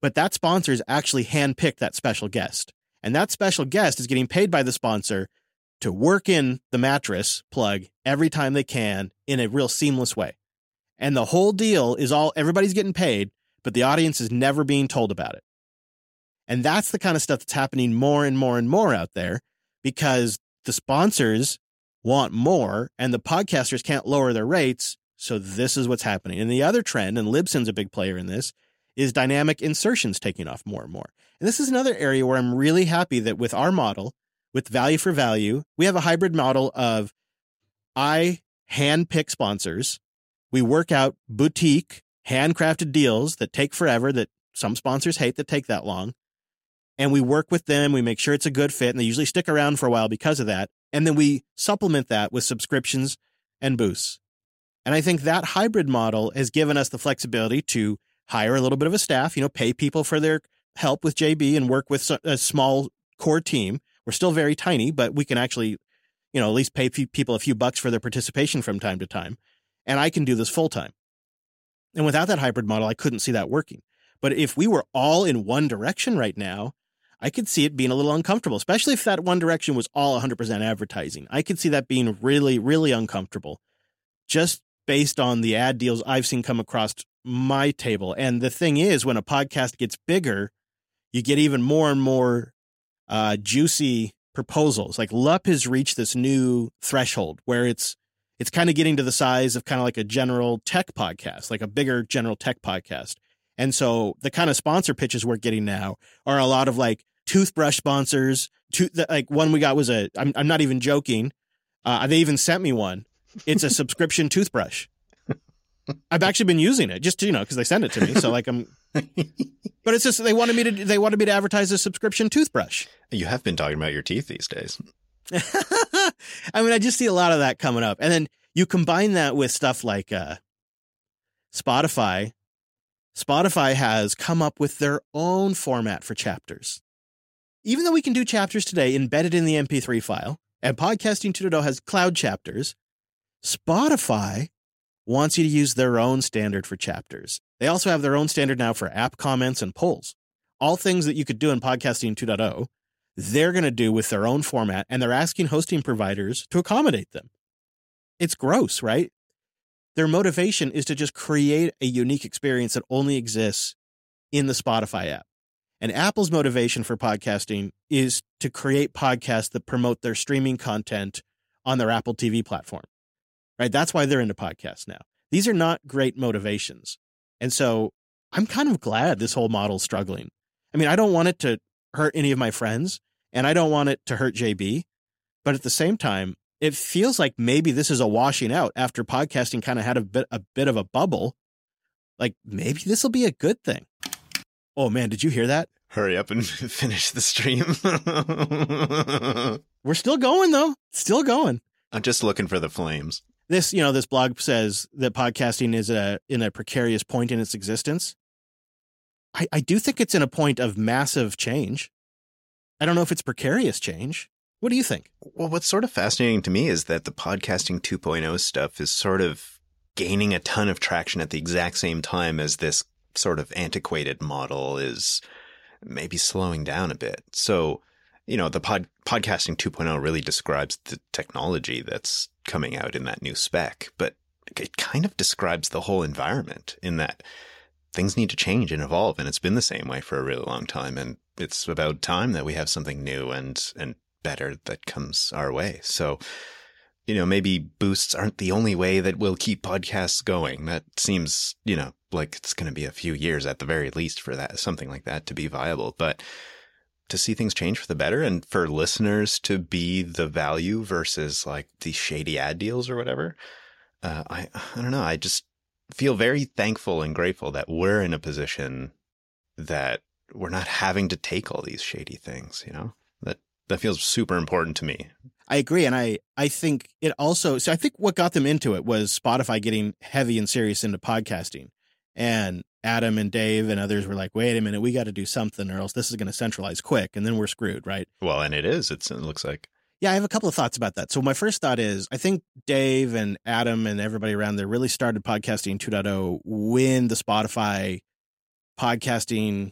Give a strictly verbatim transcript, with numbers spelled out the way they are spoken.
But that sponsors actually handpicked that special guest. And that special guest is getting paid by the sponsor to work in the mattress plug every time they can in a real seamless way. And the whole deal is all, everybody's getting paid, but the audience is never being told about it. And that's the kind of stuff that's happening more and more and more out there, because the sponsors want more and the podcasters can't lower their rates. So this is what's happening. And the other trend, and Libsyn's a big player in this, is dynamic insertions taking off more and more. And this is another area where I'm really happy that with our model, with value for value, we have a hybrid model of I handpick sponsors. We work out boutique, handcrafted deals that take forever, that some sponsors hate that take that long. And we work with them. We make sure it's a good fit, and they usually stick around for a while because of that. And then we supplement that with subscriptions and boosts. And I think that hybrid model has given us the flexibility to hire a little bit of a staff, you know, pay people for their help with J B and work with a small core team. We're still very tiny, but we can actually, you know, at least pay people a few bucks for their participation from time to time. And I can do this full time. And without that hybrid model, I couldn't see that working. But if we were all in one direction right now, I could see it being a little uncomfortable, especially if that one direction was all one hundred percent advertising. I could see that being really, really uncomfortable just based on the ad deals I've seen come across my table. And the thing is, when a podcast gets bigger, you get even more and more uh, juicy proposals. Like L U P has reached this new threshold where it's it's kind of getting to the size of kind of like a general tech podcast, like a bigger general tech podcast. And so the kind of sponsor pitches we're getting now are a lot of like toothbrush sponsors. To, like one we got was a, I'm, I'm not even joking. Uh, they even sent me one. It's a subscription toothbrush. I've actually been using it just to, you know, because they sent it to me. So like I'm, but it's just, they wanted me to, they wanted me to advertise a subscription toothbrush. You have been talking about your teeth these days. I mean, I just see a lot of that coming up. And then you combine that with stuff like uh, Spotify. Spotify has come up with their own format for chapters. Even though we can do chapters today embedded in the M P three file, and Podcasting two point oh has cloud chapters, Spotify wants you to use their own standard for chapters. They also have their own standard now for app comments and polls. All things that you could do in Podcasting two point oh, they're going to do with their own format, and they're asking hosting providers to accommodate them. It's gross, right? Their motivation is to just create a unique experience that only exists in the Spotify app. And Apple's motivation for podcasting is to create podcasts that promote their streaming content on their Apple T V platform, right? That's why they're into podcasts now. These are not great motivations. And so I'm kind of glad this whole model is struggling. I mean, I don't want it to hurt any of my friends, and I don't want it to hurt J B. But at the same time, it feels like maybe this is a washing out after podcasting kind of had a bit, a bit of a bubble. Like maybe this will be a good thing. Oh man, did you hear that? Hurry up and finish the stream. We're still going though. Still going. I'm just looking for the flames. This, you know, this blog says that podcasting is a, in a precarious point in its existence. I, I do think it's in a point of massive change. I don't know if it's precarious change. What do you think? Well, what's sort of fascinating to me is that the Podcasting two point oh stuff is sort of gaining a ton of traction at the exact same time as this sort of antiquated model is maybe slowing down a bit. So, you know, the pod, Podcasting two point oh really describes the technology that's coming out in that new spec, but it kind of describes the whole environment in that things need to change and evolve. And it's been the same way for a really long time. And it's about time that we have something new and, and better that comes our way. So, you know, maybe boosts aren't the only way that will keep podcasts going. That seems, you know, like it's going to be a few years at the very least for that, something like that to be viable. But to see things change for the better and for listeners to be the value versus like these shady ad deals or whatever, uh, I, I don't know. I just feel very thankful and grateful that we're in a position that we're not having to take all these shady things, you know, that, that feels super important to me. I agree. And I, I think it also, so I think what got them into it was Spotify getting heavy and serious into podcasting. And Adam and Dave and others were like, wait a minute, we got to do something or else this is going to centralize quick. And then we're screwed, right? Well, and it is, it's, it looks like. Yeah, I have a couple of thoughts about that. So my first thought is, I think Dave and Adam and everybody around there really started Podcasting two point oh when the Spotify podcasting